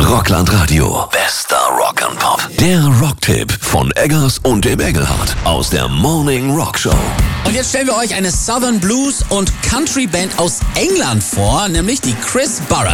Rockland Radio. Bester Rock and Pop. Der Rocktipp von Eggers und dem Engelhardt aus der Morning Rock Show. Und jetzt stellen wir euch eine Southern Blues und Country Band aus England vor, nämlich die Chris Barrett.